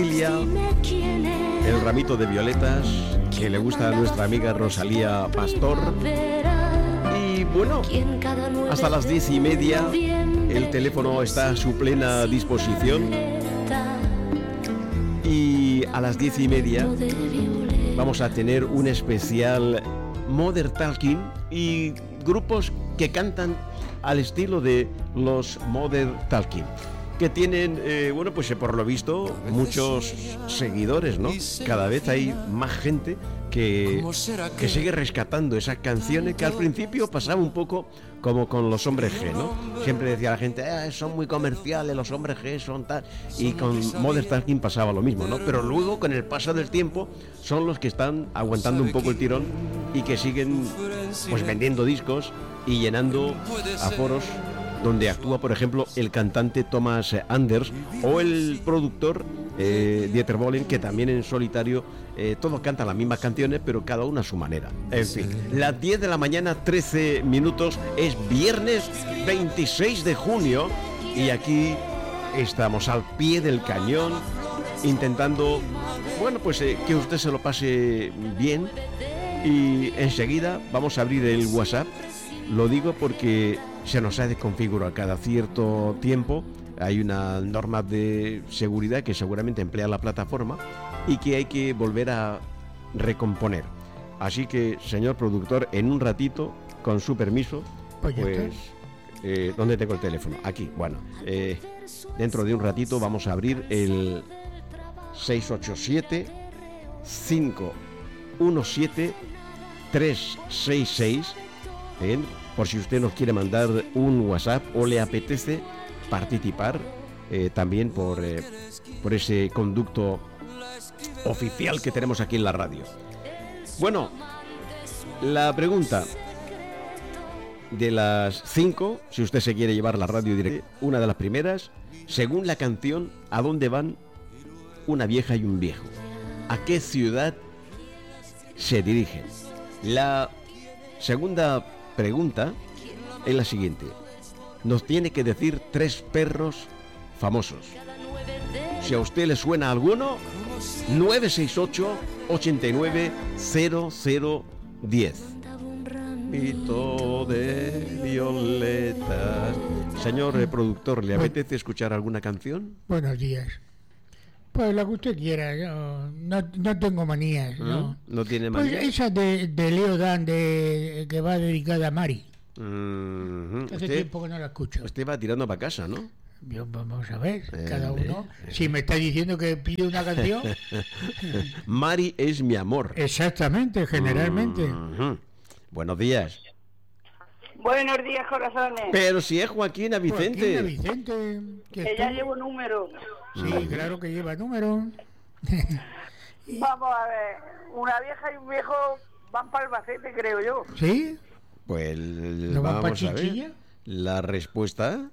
El ramito de violetas que le gusta a nuestra amiga Rosalía Pastor. Y bueno, hasta las 10:30 el teléfono está a su plena disposición. Y a las 10:30 vamos a tener un especial Modern Talking y grupos que cantan al estilo de los Modern Talking, que tienen, bueno, pues por lo visto, muchos seguidores, ¿no? Cada vez hay más gente que sigue rescatando esas canciones que al principio pasaba un poco como con los Hombres G, ¿no? Siempre decía la gente, son muy comerciales, los Hombres G son tal... Y con Modern Talking pasaba lo mismo, ¿no? Pero luego, con el paso del tiempo, son los que están aguantando un poco el tirón y que siguen, pues, vendiendo discos y llenando aforos, donde actúa, por ejemplo, el cantante Thomas Anders o el productor Dieter Bohlen, que también en solitario todos cantan las mismas canciones, pero cada uno a su manera. En fin, las 10 de la mañana, 13 minutos, es viernes 26 de junio y aquí estamos al pie del cañón intentando, bueno, pues que usted se lo pase bien, y enseguida vamos a abrir el WhatsApp. Lo digo porque se nos ha desconfigurado cada cierto tiempo. Hay una norma de seguridad que seguramente emplea la plataforma y que hay que volver a recomponer. Así que, señor productor, en un ratito, con su permiso, pues ¿dónde tengo el teléfono? Aquí. Bueno, dentro de un ratito vamos a abrir el 687 517 366, por si usted nos quiere mandar un WhatsApp o le apetece participar también por ese conducto oficial que tenemos aquí en la radio. Bueno, la pregunta de las 5, si usted se quiere llevar la radio directa, una de las primeras, según la canción, ¿a dónde van una vieja y un viejo? ¿A qué ciudad se dirigen? La segunda pregunta es la siguiente: nos tiene que decir 3 perros famosos. Si a usted le suena alguno, 968 89 0010. Pito de violetas. Señor productor, ¿le apetece escuchar alguna canción? Buenos días. Pues lo que usted quiera, yo no tengo manías, ¿no? ¿No tiene manías? Pues esa de Leo Dan, que va dedicada a Mari. Hace tiempo que no la escucho. Usted va tirando para casa, ¿no? Vamos a ver, cada uno. Si me está diciendo que pide una canción. Mari es mi amor. Exactamente, generalmente. Buenos días. Buenos días, corazones. Pero si es Joaquina Vicente. Joaquina Vicente. Que ya llevo número. Sí, claro que lleva número. Vamos a ver, una vieja y un viejo van para Albacete, creo yo. ¿Sí? Pues ¿No van para Chinchilla? La respuesta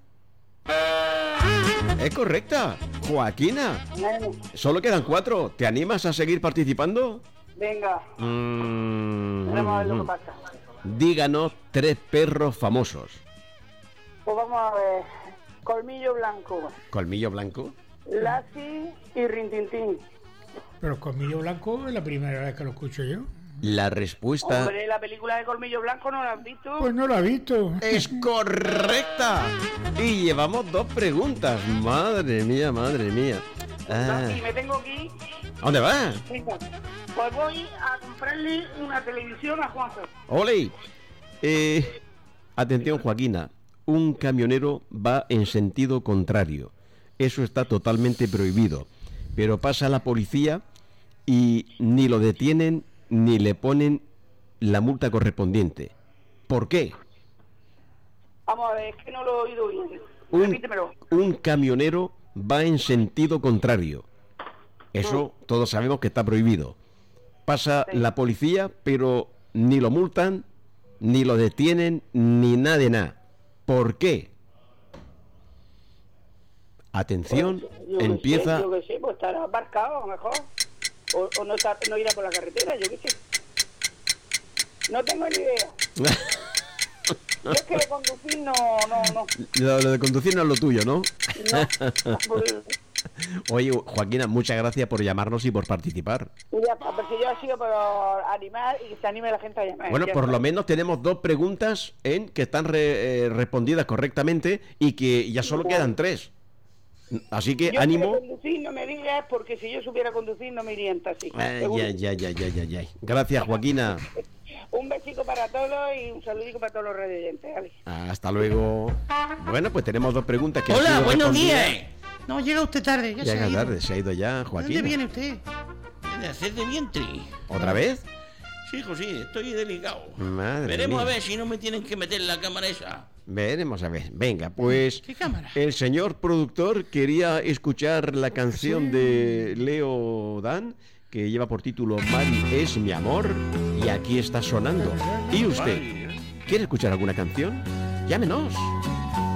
es correcta, Joaquina. Solo quedan 4. ¿Te animas a seguir participando? Venga. Vamos a ver lo que pasa. Díganos 3 perros famosos. Pues vamos a ver. Colmillo Blanco. ¿Colmillo Blanco? Lassie y Rintintín. Pero Colmillo Blanco es la primera vez que lo escucho yo. La respuesta... Hombre, la película de Colmillo Blanco no la has visto. Pues no la he visto. ¡Es correcta! Y llevamos 2 preguntas. Madre mía, madre mía. Y me tengo que ir. ¿A dónde vas? Pues voy a comprarle una televisión a Juanjo. ¡Ole! Atención, Joaquina. Un camionero va en sentido contrario. Eso está totalmente prohibido. Pero pasa la policía y ni lo detienen ni le ponen la multa correspondiente. ¿Por qué? Vamos a ver, es que no lo he oído bien. Repítemelo. Un camionero va en sentido contrario. Eso todos sabemos que está prohibido. Pasa la policía, pero ni lo multan, ni lo detienen, ni nada de nada. ¿Por qué? Atención, Pues, empieza... Yo qué sé, pues estará aparcado a lo mejor. O no irá por la carretera, yo qué sé. No tengo ni idea. Yo es que de conducir no. Lo de conducir no es lo tuyo, ¿no? No. Oye, Joaquina, muchas gracias por llamarnos y por participar. Ya, porque yo he sido por animar y que se anime la gente a llamar. Bueno, por lo menos tenemos 2 preguntas que están respondidas correctamente y que ya solo quedan 3. Así que yo ánimo. Yo conducir, no me digas, porque si yo supiera conducir no me iría en taxi. Ya. Gracias, Joaquina. Un besico para todos y un saludico para todos los radioyentes, ¿vale? Hasta luego. Bueno, pues tenemos 2 preguntas que Hola, buenos días. No, llega usted tarde. Llega tarde, se ha ido ya, Joaquín. ¿Dónde viene usted? De hacer de vientre. ¿Otra vez? Sí, hijo, sí, estoy delicado. Madre Veremos mía. a ver si no me tienen que meter la cámara esa. Veremos a ver. Venga, pues ¿Qué cámara? el señor productor quería escuchar la canción de Leo Dan, que lleva por título Mari es mi amor, y aquí está sonando. ¿Y usted? ¿Quiere escuchar alguna canción? Llámenos.